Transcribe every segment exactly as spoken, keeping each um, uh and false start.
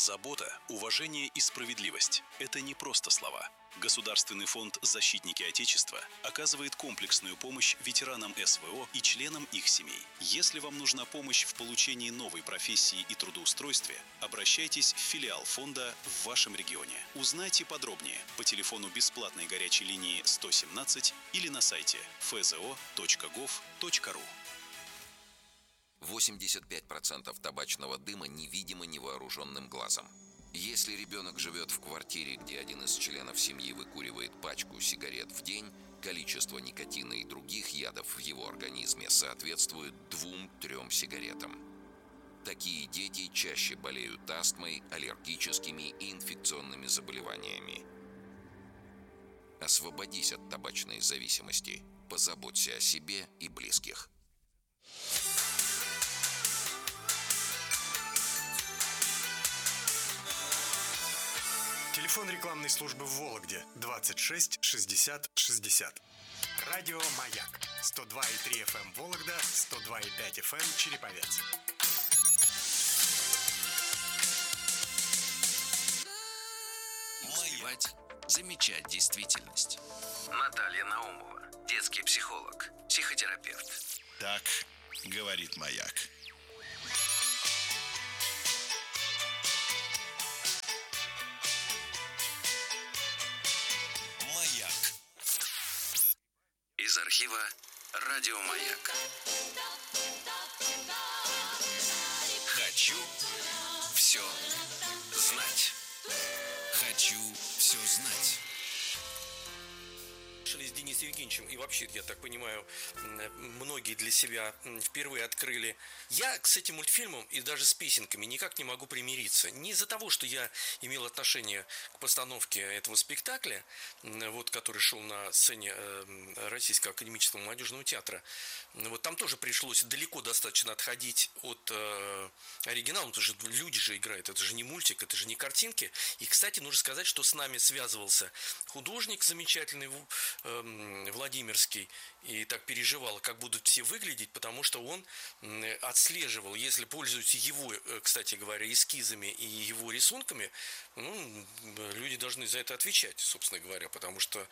Забота, уважение и справедливость – это не просто слова. Государственный фонд «Защитники Отечества» оказывает комплексную помощь ветеранам эс вэ о и членам их семей. Если вам нужна помощь в получении новой профессии и трудоустройстве, обращайтесь в филиал фонда в вашем регионе. Узнайте подробнее по телефону бесплатной горячей линии сто семнадцать или на сайте эф зэ о точка гов точка ру. восемьдесят пять процентов табачного дыма невидимо невооруженным глазом. Если ребенок живет в квартире, где один из членов семьи выкуривает пачку сигарет в день, количество никотина и других ядов в его организме соответствует двум-трем сигаретам. Такие дети чаще болеют астмой, аллергическими и инфекционными заболеваниями. Освободись от табачной зависимости. Позаботься о себе и близких. Телефон рекламной службы в Вологде двадцать шесть шестьдесят шестьдесят. Радио «Маяк» сто два и три эф эм Вологда, сто два и пять эф эм Череповец. Успевать замечать действительность. Наталья Наумова, детский психолог, психотерапевт. Так говорит «Маяк». Из архива «Радио Маяк». Хочу все знать. Хочу все знать. С Денисом Евгеньевичем, и вообще, я так понимаю, многие для себя впервые открыли. Я с этим мультфильмом и даже с песенками никак не могу примириться. Не из-за того, что я имел отношение к постановке этого спектакля, вот, который шел на сцене Российского академического молодежного театра. Вот там тоже пришлось далеко достаточно отходить от э, оригинала, потому что люди же играют, это же не мультик, это же не картинки. И, кстати, нужно сказать, что с нами связывался художник замечательный, Владимирский, и так переживал, как будут все выглядеть, потому что он отслеживал, если пользуются его, кстати говоря, эскизами и его рисунками, ну, люди должны за это отвечать, собственно говоря, потому что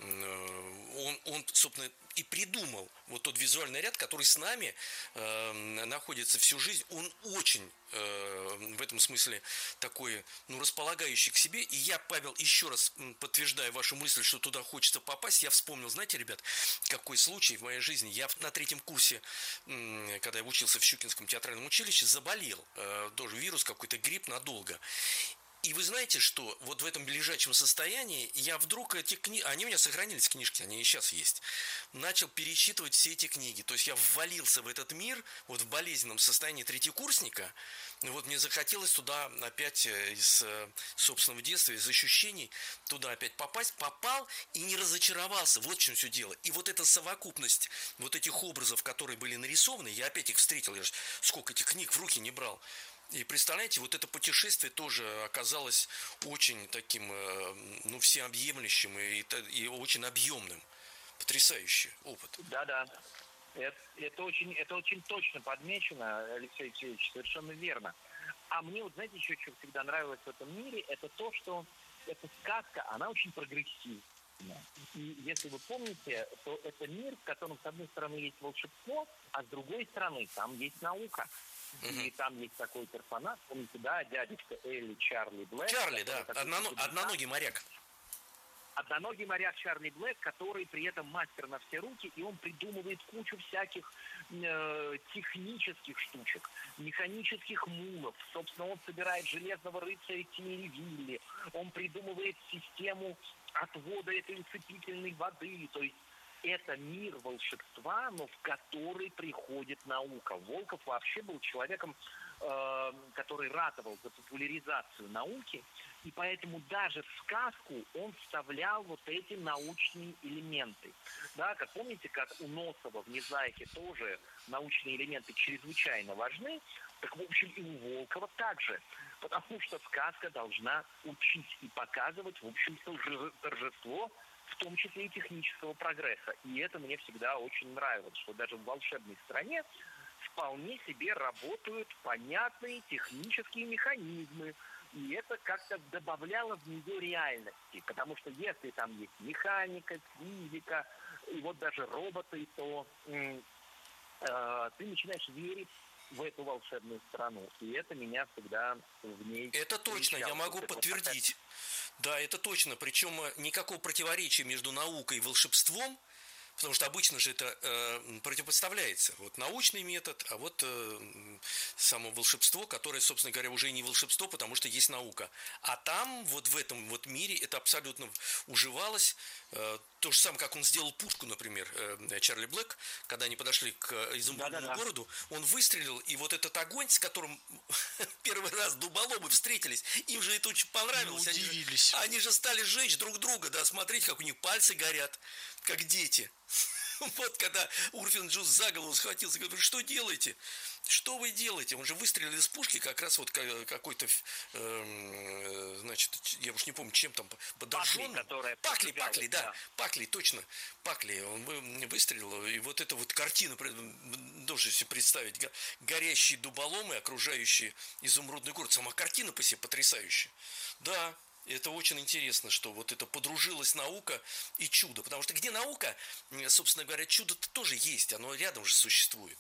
он, он собственно, и придумал вот тот визуальный ряд, который с нами э, находится всю жизнь. Он очень э, в этом смысле такой, ну, располагающий к себе. И я, Павел, еще раз подтверждаю вашу мысль, что туда хочется попасть. Я вспомнил, знаете, ребят, какой случай в моей жизни. Я на третьем курсе, когда я учился в Щукинском театральном училище, заболел. Э, тоже вирус какой-то, грипп надолго. И вы знаете, что вот в этом лежачем состоянии я вдруг эти книги, они у меня сохранились, книжки, они и сейчас есть, начал перечитывать все эти книги. То есть я ввалился в этот мир, вот в болезненном состоянии третьекурсника. И вот мне захотелось туда опять из собственного детства, из ощущений, туда опять попасть. Попал и не разочаровался. Вот в чем все дело. И вот эта совокупность вот этих образов, которые были нарисованы, я опять их встретил. Я же сколько этих книг в руки не брал. И представляете, вот это путешествие тоже оказалось очень таким, ну, всеобъемлющим и, и очень объемным. Потрясающий опыт. Да-да. Это, это, очень, это очень точно подмечено, Алексей Алексеевич, совершенно верно. А мне, вот знаете, еще что всегда нравилось в этом мире, это то, что эта сказка, она очень прогрессивна. И если вы помните, то это мир, в котором, с одной стороны, есть волшебство, а с другой стороны, там есть наука. Mm-hmm. И там есть такой персонаж, помните, да, дядечка Элли Чарли Блэк. Чарли, да, Одно, одноногий моряк. Одноногий моряк Чарли Блэк, который при этом мастер на все руки, и он придумывает кучу всяких э, технических штучек, механических мулов. Собственно, он собирает железного рыцаря Тимери-Вилли, он придумывает систему отвода этой усыпительной воды, то есть это мир волшебства, но в который приходит наука. Волков вообще был человеком, э, который ратовал за популяризацию науки, и поэтому даже в сказку он вставлял вот эти научные элементы. Да, как помните, как у Носова в «Незнайке» тоже научные элементы чрезвычайно важны, так, в общем, и у Волкова также. Потому что сказка должна учить и показывать, в общем, торжество, в том числе и технического прогресса. И это мне всегда очень нравилось, что даже в волшебной стране вполне себе работают понятные технические механизмы, И это как-то добавляло в нее реальности, потому что если там есть механика, физика, и вот даже роботы, то м, э, ты начинаешь верить в эту волшебную страну. И это меня всегда в ней... Это точно, я могу подтвердить. Да, это точно. Причем никакого противоречия между наукой и волшебством, потому что обычно же это э, противопоставляется. Вот научный метод, а вот э, само волшебство, которое, собственно говоря, уже и не волшебство, потому что есть наука. А там, вот в этом вот мире, это абсолютно уживалось. Э, то же самое, как он сделал пушку, например, э, Чарли Блэк, когда они подошли к изумрудному Да-да-да. городу, он выстрелил, и вот этот огонь, с которым первый раз дуболомы встретились, им же это очень понравилось. Ну, Они же, удивились. они же стали жечь друг друга, да, смотреть, как у них пальцы горят, как дети. Вот когда Урфин Джюс за голову схватился, говорит, что делаете? Что вы делаете? Он же выстрелил из пушки, как раз вот какой-то, э, значит, я уж не помню, чем там подожжен. Пакли, Пакли, Пакли, да. да. Пакли, точно. Пакли. Он выстрелил, и вот эта вот картина, должен себе представить, горящие дуболомы, окружающие изумрудный город. Сама картина по себе потрясающая. Да. Это очень интересно, что вот это подружилась наука и чудо. Потому что где наука, собственно говоря, чудо-то тоже есть. Оно рядом же существует.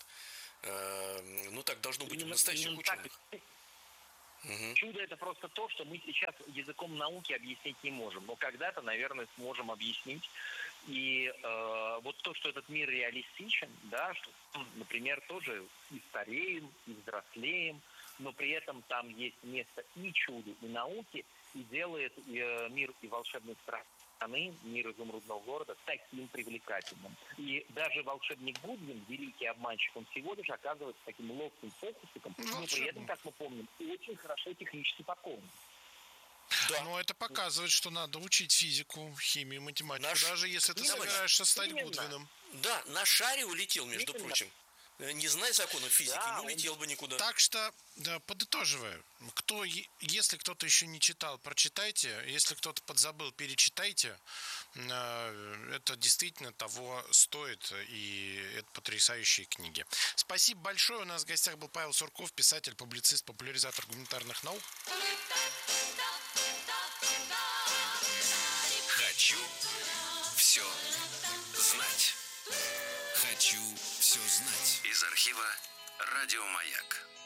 Ну, так должно быть у настоящих ученых. Угу. Чудо – это просто то, что мы сейчас языком науки объяснить не можем. Но когда-то, наверное, сможем объяснить. И э, вот то, что этот мир реалистичен, да, что, например, тоже и стареем, и взрослеем, но при этом там есть место и чуду, и науки, и делает э, мир и волшебной страны, мир изумрудного города таким привлекательным. И даже волшебник Гудвин, великий обманщик, он всего лишь оказывается таким ловким фокусиком, но при этом, как мы помним, очень хорошо технически подкован. Да. Но это показывает, что надо учить физику, химию, математику, Наш... даже если ты Именно. собираешься стать Именно. Гудвином. Да, на шаре улетел, между Именно. прочим. Не зная законов физики, Да, не улетел бы никуда. Так что, да, подытоживая, кто, если кто-то еще не читал, прочитайте. Если кто-то подзабыл, перечитайте. Это действительно того стоит, и это потрясающие книги. Спасибо большое. У нас в гостях был Павел Сурков, писатель, публицист, популяризатор гуманитарных наук. Хочу все знать. Хочу все знать. Из архива «Радио Маяк».